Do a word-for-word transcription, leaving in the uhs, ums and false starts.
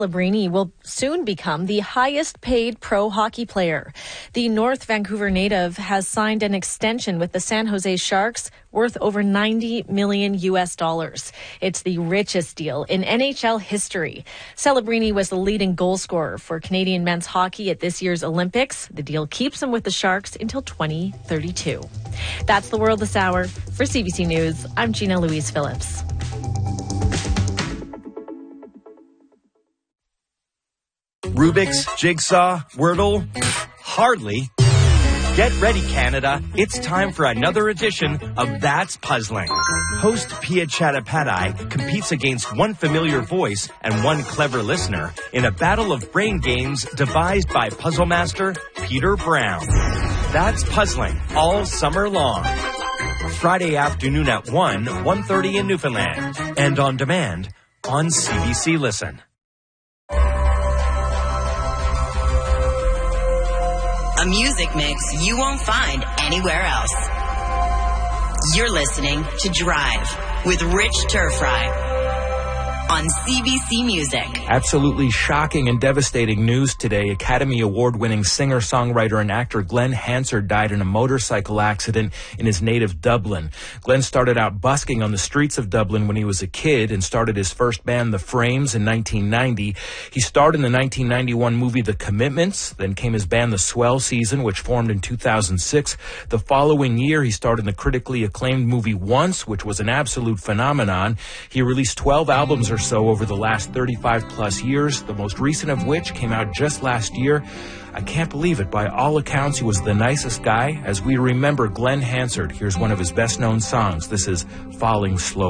Celebrini will soon become the highest paid pro hockey player. The North Vancouver native has signed an extension with the San Jose Sharks worth over ninety million U S dollars. It's the richest deal in N H L history. Celebrini was the leading goal scorer for Canadian men's hockey at this year's Olympics. The deal keeps him with the Sharks until twenty thirty-two. That's the world this hour. For C B C News, I'm Gina Louise Phillips. Rubik's, Jigsaw, Wordle? Hardly. Get ready, Canada. It's time for another edition of That's Puzzling. Host Pia Chattopadhyay competes against one familiar voice and one clever listener in a battle of brain games devised by puzzle master Peter Brown. That's Puzzling all summer long. Friday afternoon at one, one thirty in Newfoundland. And on demand on C B C Listen. A music mix you won't find anywhere else. You're listening to Drive with Rich Turfry on C B C Music. Absolutely shocking and devastating news today. Academy Award-winning singer, songwriter, and actor Glen Hansard died in a motorcycle accident in his native Dublin. Glen started out busking on the streets of Dublin when he was a kid and started his first band, The Frames, in nineteen ninety. He starred in the nineteen ninety-one movie The Commitments. Then came his band, The Swell Season, which formed in two thousand six. The following year, he starred in the critically acclaimed movie Once, which was an absolute phenomenon. He released twelve albums or so over the last thirty-five plus years, the most recent of which came out just last year. I can't believe it. By all accounts, he was the nicest guy. As we remember Glen Hansard, here's one of his best-known songs. This is Falling Slow.